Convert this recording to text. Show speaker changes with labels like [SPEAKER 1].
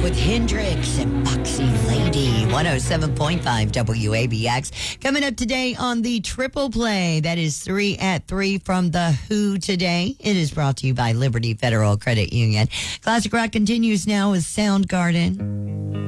[SPEAKER 1] with Hendrix and Foxy Lady, 107.5 WABX. Coming up today on the Triple Play, that is 3 at 3 from The Who today. It is brought to you by Liberty Federal Credit Union. Classic Rock continues now with Soundgarden.